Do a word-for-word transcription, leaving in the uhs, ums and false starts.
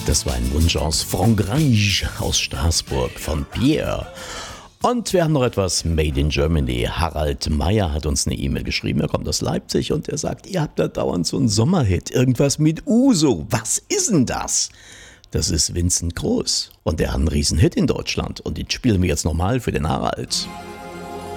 Das war ein Wunsch aus Frankreich, aus Straßburg, von Pierre. Und wir haben noch etwas Made in Germany. Harald Meyer hat uns eine E-Mail geschrieben. Er kommt aus Leipzig und er sagt, ihr habt da dauernd so einen Sommerhit. Irgendwas mit Uso. Was ist denn das? Das ist Vincent Groß. Und der hat einen riesen Hit in Deutschland. Und den spielen wir jetzt nochmal für den Harald.